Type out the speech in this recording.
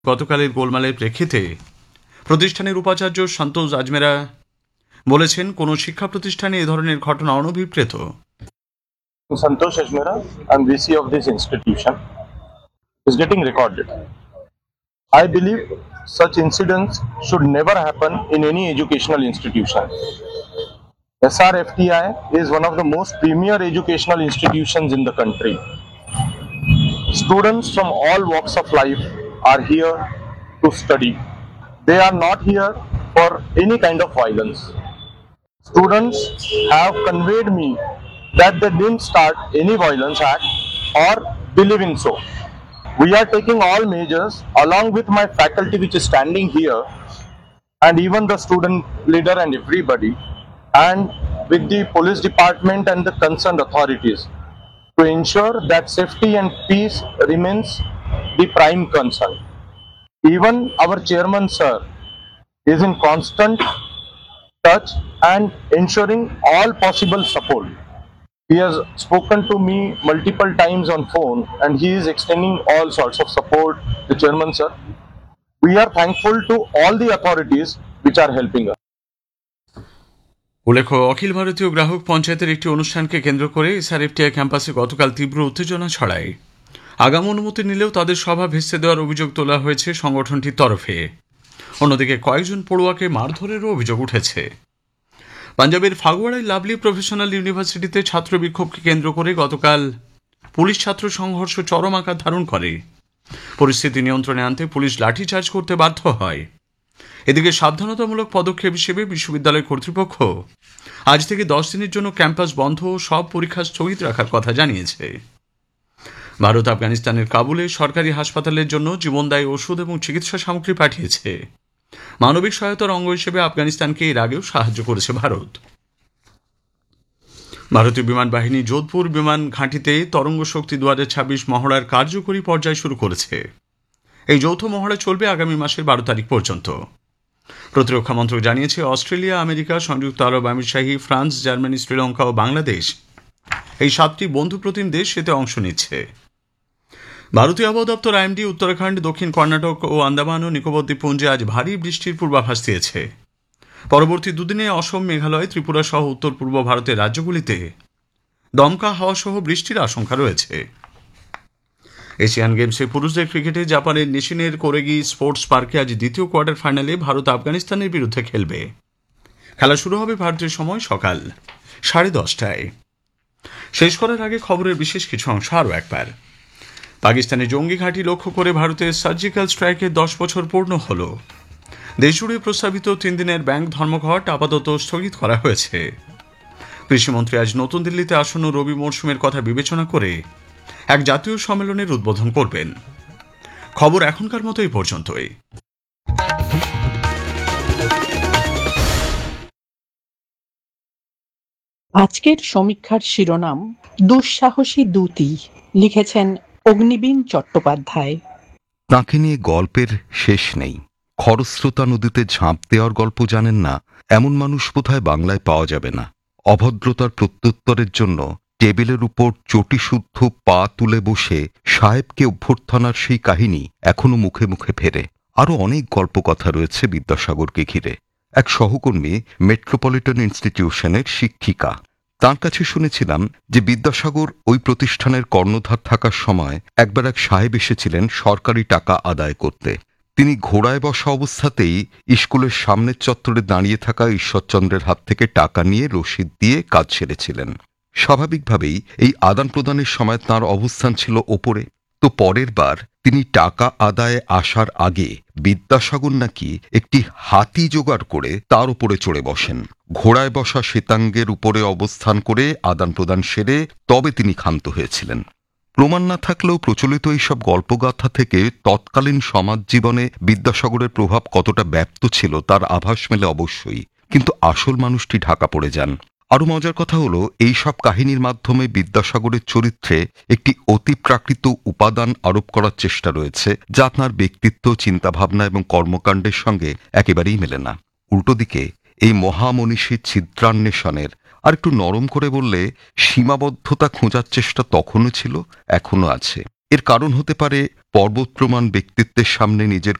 গতকালের গোলমালের প্রেক্ষিতে প্রতিষ্ঠানের উপাচার্য সন্তোষ আজমেরা বলেছেন, কোন শিক্ষা প্রতিষ্ঠানে এ ধরনের ঘটনা অনভিপ্রেত। Santosh Ajmera, I'm VC of this institution, is getting recorded. I believe such incidents should never happen in any educational institution. SRFTI is one of the most premier educational institutions in the country. Students from all walks of life are here to study. They are not here for any kind of violence. Students have conveyed me that they didn't start any violence act or believe in so. We are taking all measures along with my faculty which is standing here and even the student leader and everybody, and with the police department and the concerned authorities to ensure that safety and peace remains the prime concern. Even our chairman sir is in constant touch and ensuring all possible support. He has spoken to me multiple times on phone and he is extending all sorts of support. The chairman sir, we are thankful to all the authorities which are helping us. উল্লেখ্য, অখিল ভারতীয় গ্রাহক পঞ্চায়েতের একটি অনুষ্ঠানকে কেন্দ্র করে SRFTI ক্যাম্পাসে গতকাল তীব্র উত্তেজনা ছড়ায়। আগাম অনুমতি নিলেও তাদের সভা ভেস্তে দেওয়ার অভিযোগ তোলা হয়েছে সংগঠনটির তরফে। অন্যদিকে কয়েকজন পড়ুয়াকে মারধরেরও অভিযোগ উঠেছে। পাঞ্জাবের ফাগুয়াড়ায় লাভলি প্রফেশনাল ইউনিভার্সিটিতে ছাত্র বিক্ষোভকে কেন্দ্র করে গতকাল পুলিশ ছাত্র সংঘর্ষ চরম আকার ধারণ করে। পরিস্থিতি নিয়ন্ত্রণে আনতে পুলিশ লাঠিচার্জ করতে বাধ্য হয়। এদিকে সাবধানতামূলক পদক্ষেপ হিসেবে বিশ্ববিদ্যালয় কর্তৃপক্ষ আজ থেকে 10 দিনের জন্য ক্যাম্পাস বন্ধ ও সব পরীক্ষা স্থগিত রাখার কথা জানিয়েছে। ভারত আফগানিস্তানের কাবুলে সরকারি হাসপাতালের জন্য জীবনদায়ী ওষুধ এবং চিকিৎসা সামগ্রী পাঠিয়েছে। মানবিক সহায়তার অঙ্গ হিসেবে আফগানিস্তানকে এর আগেও সাহায্য করেছে ভারত। ভারতীয় বিমান বাহিনী যোধপুর বিমান ঘাঁটিতে তরঙ্গ শক্তি 2026 মহড়ার কার্যকরী পর্যায় শুরু করেছে। এই যৌথ মহড়া চলবে আগামী মাসের 12 তারিখ পর্যন্ত। প্রতিরক্ষা মন্ত্রক জানিয়েছে, অস্ট্রেলিয়া, আমেরিকা, সংযুক্ত আরব আমিরশাহী, ফ্রান্স, জার্মানি, শ্রীলঙ্কা ও বাংলাদেশ এই 7টি বন্ধুপ্রতিম দেশ এতে অংশ নিচ্ছে। ভারতীয় আবহাওয়া দপ্তর আইএমডি উত্তরাখণ্ড, দক্ষিণ কর্ণাটক ও আন্দামান ও নিকোবর দ্বীপপুঞ্জে আজ ভারী বৃষ্টির পূর্বাভাস দিয়েছে। পরবর্তী দুদিনে অসম, মেঘালয়, ত্রিপুরা সহ উত্তর পূর্ব ভারতের রাজ্যগুলিতে দমকা হাওয়া সহ বৃষ্টির আশঙ্কা রয়েছে। এশিয়ান গেমসে পুরুষদের ক্রিকেটে জাপানের নিশিনের কোরেগি স্পোর্টস পার্কে আজ দ্বিতীয় কোয়ার্টার ফাইনালে ভারত আফগানিস্তানের বিরুদ্ধে খেলবে। খেলা শুরু হবে ভারতীয় সময় সকাল 10:30টায়। শেষ করার আগে খবরের বিশেষ কিছু অংশ আরও একবার। পাকিস্তানে জঙ্গি ঘাঁটি লক্ষ্য করে ভারতের সার্জিক্যাল স্ট্রাইকের 10 বছর পূর্ণ হল। দেশজুড়ে প্রস্তাবিত 3 দিনের ব্যাংক ধর্মঘট আপাতত স্থগিত করা হয়েছে। কৃষিমন্ত্রী আজ নতুন দিল্লিতে আসন্ন রবি মরশুমের কথা বিবেচনা করে এক জাতীয় সম্মেলনের উদ্বোধন করবেন। খবর এখনকার মতো এই পর্যন্তই। আজকের সমীক্ষার শিরোনাম দুঃসাহসী দূতী, লিখেছেন অগ্নিবীণ চট্টোপাধ্যায়। তাঁকে নিয়ে গল্পের শেষ নেই। খরস্রোতা নদীতে ঝাঁপ দেওয়ার গল্প জানেন না এমন মানুষ বোধহয় বাংলায় পাওয়া যাবে না। অভদ্রতার প্রত্যুত্তরের জন্য টেবিলের উপর চটিশুদ্ধ পা তুলে বসে সাহেবকে অভ্যর্থনার সেই কাহিনী এখনো মুখে মুখে ফেরে। আরও অনেক গল্প কথা রয়েছে বিদ্যাসাগরকে ঘিরে। এক সহকর্মী মেট্রোপলিটন ইনস্টিটিউশনের শিক্ষিকা, তাঁর কাছে শুনেছিলাম যে বিদ্যাসাগর ওই প্রতিষ্ঠানের কর্ণধার থাকার সময় একবার এক সাহেব এসেছিলেন সরকারি টাকা আদায় করতে। তিনি ঘোড়ায় বসা অবস্থাতেই স্কুলের সামনের চত্বরে দাঁড়িয়ে থাকা ঈশ্বরচন্দ্রের হাত থেকে টাকা নিয়ে রসিদ দিয়ে কাজ সেরেছিলেন। স্বাভাবিকভাবেই এই আদান প্রদানের সময় তাঁর অবস্থান ছিল ওপরে। তো পরের বার তিনি টাকা আদায়ে আসার আগে বিদ্যাসাগর নাকি একটি হাতি জোগাড় করে তার উপরে চড়ে বসেন। ঘোড়ায় বসা শ্বেতাঙ্গের উপরে অবস্থান করে আদান প্রদান সেরে তবে তিনি ক্ষান্ত হয়েছিলেন। প্রমাণ না থাকলেও প্রচলিত এইসব গল্পগাথা থেকে তৎকালীন সমাজ জীবনে বিদ্যাসাগরের প্রভাব কতটা ব্যাপ্ত ছিল তার আভাস মেলে অবশ্যই, কিন্তু আসল মানুষটি ঢাকা পড়ে যান। আরও মজার কথা হলো, এইসব কাহিনীর মাধ্যমে বিদ্যাসাগরের চরিত্রে একটি অতিপ্রাকৃত উপাদান আরোপ করার চেষ্টা রয়েছে যা আপনার ব্যক্তিত্ব, চিন্তাভাবনা এবং কর্মকাণ্ডের সঙ্গে একেবারেই মেলে না। উল্টো দিকে এই মহামনীষীর ছিদ্রান্বেষণের আর একটু নরম করে বললে সীমাবদ্ধতা খোঁজার চেষ্টা তখনও ছিল, এখনও আছে। এর কারণ হতে পারে পর্বতপ্রমাণ ব্যক্তিত্বের সামনে নিজের